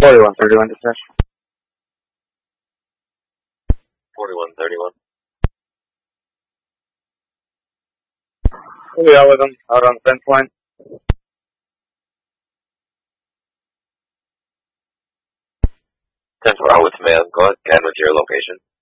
4131 dispatch. 4131. We'll be out with them, out on the fence line. 10-4 out with man. Go ahead with your location.